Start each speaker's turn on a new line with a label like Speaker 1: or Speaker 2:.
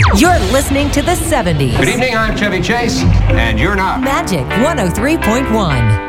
Speaker 1: You're listening to the 70s.
Speaker 2: Good evening, I'm Chevy Chase, and you're not.
Speaker 1: Magic 103.1.